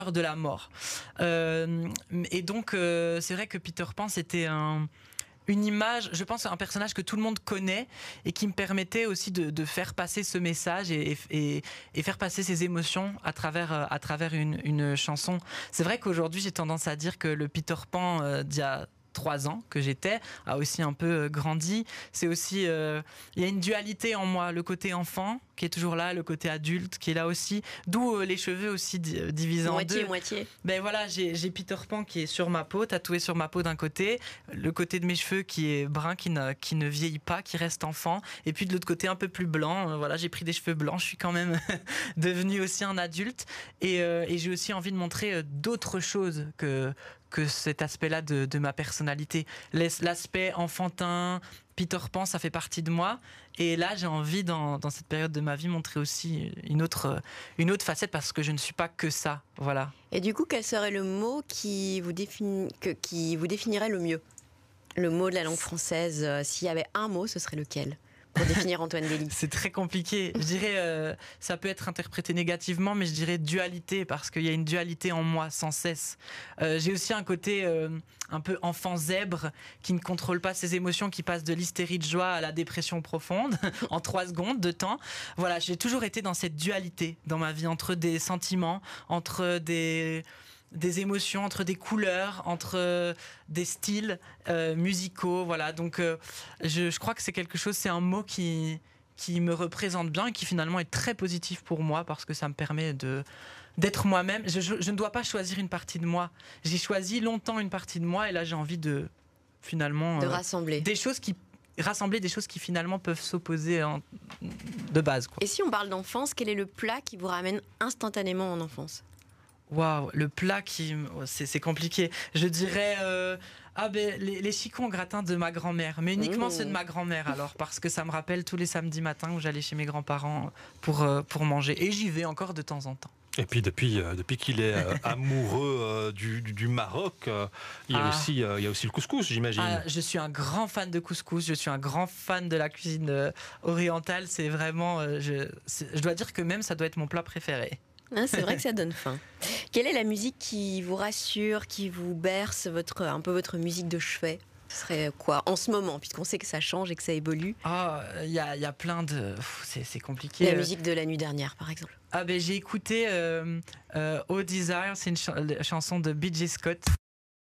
de la mort. Et donc, c'est vrai que Peter Pan, c'était une image, je pense, un personnage que tout le monde connaît et qui me permettait aussi de faire passer ce message et faire passer ses émotions à travers une chanson. C'est vrai qu'aujourd'hui, j'ai tendance à dire que le Peter Pan d'il y a 3 ans que j'étais a aussi un peu grandi. C'est aussi, il y a une dualité en moi, le côté enfant qui est toujours là, le côté adulte qui est là aussi, d'où les cheveux aussi divisés en deux. Moitié. Ben voilà, j'ai Peter Pan qui est sur ma peau, tatoué sur ma peau d'un côté, le côté de mes cheveux qui est brun, qui ne vieillit pas, qui reste enfant, et puis de l'autre côté un peu plus blanc. Voilà, j'ai pris des cheveux blancs, je suis quand même devenu aussi un adulte, et j'ai aussi envie de montrer d'autres choses que cet aspect-là de ma personnalité. L'aspect enfantin, Peter Pan, ça fait partie de moi. Et là, j'ai envie, dans cette période de ma vie, montrer aussi une autre facette, parce que je ne suis pas que ça. Voilà. Et du coup, quel serait le mot qui vous définirait le mieux? Le mot de la langue française, s'il y avait un mot, ce serait lequel pour définir Antoine Dély? C'est très compliqué. Je dirais, ça peut être interprété négativement, mais je dirais dualité, parce qu'il y a une dualité en moi sans cesse. J'ai aussi un côté un peu enfant zèbre qui ne contrôle pas ses émotions, qui passe de l'hystérie de joie à la dépression profonde en 3 secondes de temps. Voilà, j'ai toujours été dans cette dualité dans ma vie, entre des sentiments, entre des émotions, entre des couleurs, entre des styles musicaux, voilà. Donc je crois que c'est quelque chose, c'est un mot qui me représente bien et qui finalement est très positif pour moi, parce que ça me permet d'être moi-même. Je ne dois pas choisir une partie de moi. J'ai choisi longtemps une partie de moi, et là j'ai envie de finalement rassembler rassembler des choses qui finalement peuvent s'opposer de base, quoi. Et si on parle d'enfance, quel est le plat qui vous ramène instantanément en enfance? Waouh, le plat c'est compliqué. Je dirais les chicons au gratin de ma grand-mère, mais uniquement ceux de ma grand-mère, alors, parce que ça me rappelle tous les samedis matins où j'allais chez mes grands-parents pour manger, et j'y vais encore de temps en temps. Et puis depuis qu'il est amoureux du Maroc, il y a aussi le couscous, j'imagine. Je suis un grand fan de couscous, je suis un grand fan de la cuisine orientale. C'est vraiment, je dois dire que même ça doit être mon plat préféré. C'est vrai que ça donne faim. Quelle est la musique qui vous rassure, qui vous berce, un peu votre musique de chevet? Ce serait quoi en ce moment, puisqu'on sait que ça change et que ça évolue? Il y a plein de... C'est compliqué. La musique de la nuit dernière, par exemple. J'ai écouté Oh Desire, c'est une chanson de B.J. Scott.